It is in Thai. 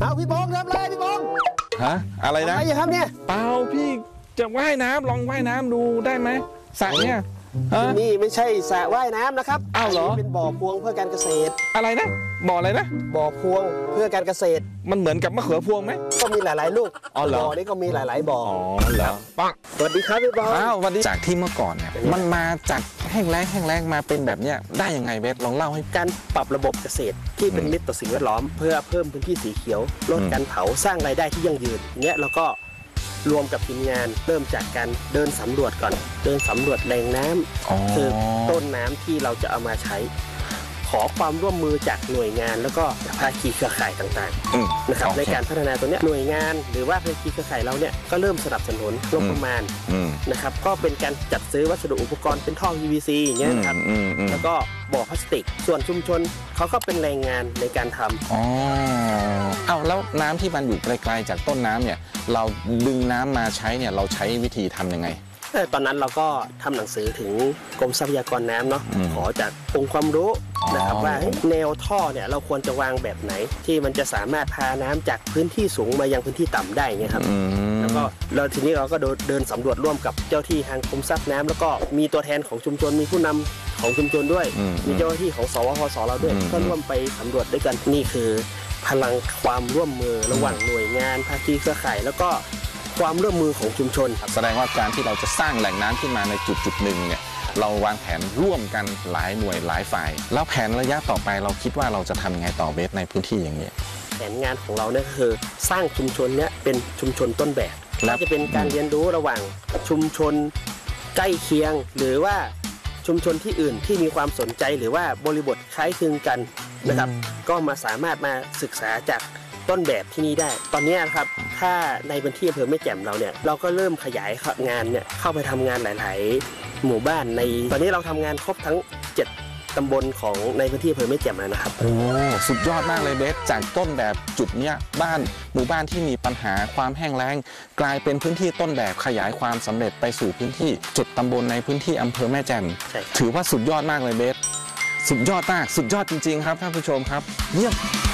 เอาพี่บงทำอะไรพี่บงฮะอะไรนะอะไรครับเนี่ยเปล่าพี่จะว่ายน้ำลองว่ายน้ำดูได้ไหมสระเนี่ยนี่ไม่ใช่สระว่ายน้ำนะครับอ้าวเหรอเป็นบ่อพวงเพื่อการเกษตรอะไรนะบ่ออะไรนะบ่อพวงเพื่อการเกษตรมันเหมือนกับมะเขือพวงไหมก็มีหลายๆลูกบ่อนี้ก็มีหลายๆบ่อเหรอปังสวัสดีครับพี่บงวันนี้จากที่เมื่อก่อนเนี่ยมันมาจากแห้งแล้งมาเป็นแบบเนี้ยได้ยังไงเบสลองเล่าให้การปรับระบบเกษตรที่เป็นมิตรต่อสิ่งแวดล้อมเพื่อเพิ่มพื้นที่สีเขียวลดการเผาสร้างรายได้ที่ยั่งยืนเนี้ยเราก็รวมกับทีมงานเริ่มจากการเดินสำรวจก่อนเดินสำรวจแหล่งน้ำคือต้นน้ำที่เราจะเอามาใช้ขอความร่วมมือจากหน่วยงานแล้วก็ภาคีเครือข่ายต่างๆนะครับในการพัฒนาตัวนี้หน่วยงานหรือว่าภาคีเครือข่ายเราเนี่ยก็เริ่มสนับสนุนงบประมาณนะครับก็เป็นการจัดซื้อวัสดุอุปกรณ์เป็นท่อ PVC อย่างเงี้ยนะครับแล้วก็บ่อพลาสติกส่วนชุมชนเขาก็เป็นแรงงานในการทำแล้วน้ำที่มันอยู่ไกลๆจากต้นน้ำเนี่ยเราดึงน้ำมาใช้เนี่ยเราใช้วิธีทำยังไงตอนนั้นเราก็ทำหนังสือถึงกรมทรัพยากรน้ำเนาะขอจากองค์ความรู้นะครับว่าแนวท่อเนี่ยเราควรจะวางแบบไหนที่มันจะสามารถพาน้ำจากพื้นที่สูงมายังพื้นที่ต่ำได้เงี้ยครับแล้วก็ทีนี้เราก็เดินสำรวจร่วมกับเจ้าที่ทางกรมทรัพย์น้ำแล้วก็มีตัวแทนของชุมชนมีผู้นำของชุมชนด้วยมีเจ้าหน้าที่ของสวพสเราด้วยก็ร่วมไปสำรวจด้วยกันนี่คือพลังความร่วมมือระหว่างหน่วยงานภาคีเครือข่ายแล้วก็ความร่วมมือของชุมชนแสดงว่าการที่เราจะสร้างแหล่งน้ำขึ้นมาในจุดหนึ่งเนี่ยเราวางแผนร่วมกันหลายหน่วยหลายฝ่ายแล้วแผนระยะต่อไปเราคิดว่าเราจะทำยังไงต่อเบสในพื้นที่อย่างนี้แผนงานของเราเนี่ยคือสร้างชุมชนเนี่ยเป็นชุมชนต้นแบบและจะเป็นการเรียนรู้ระหว่างชุมชนใกล้เคียงหรือว่าชุมชนที่อื่นที่มีความสนใจหรือว่าบริบทคล้ายคลึงกันนะครับก็มาสามารถมาศึกษาจากต้นแบบที่นี่ได้ตอนนี้ครับถ้าในพื้นที่อำเภอแม่แจ่มเราเนี่ยเราก็เริ่มขยายงานเนี่ยเข้าไปทำงานหลายๆหมู่บ้านในตอนนี้เราทำงานครบทั้ง7ตำบลของในพื้นที่อำเภอแม่แจ่มแล้วนะครับโอ้สุดยอดมากเลยเบสจากต้นแบบจุดเนี้ยหมู่บ้านที่มีปัญหาความแห้งแล้งกลายเป็นพื้นที่ต้นแบบขยายความสำเร็จไปสู่พื้นที่7ตำบลในพื้นที่อำเภอแม่แจ่มถือว่าสุดยอดมากเลยเบสสุดยอดมากสุดยอดจริงๆครับท่านผู้ชมครับเยี่ยม